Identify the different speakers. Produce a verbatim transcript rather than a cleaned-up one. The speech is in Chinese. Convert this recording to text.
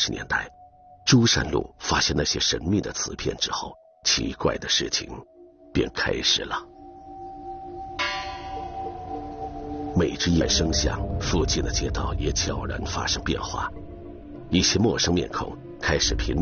Speaker 1: 十年代，朱山路发现那些神秘的瓷片之后，奇怪的事情便开始了。每至夜声响，附近的街道也悄然发生变化，一些陌生面孔开始频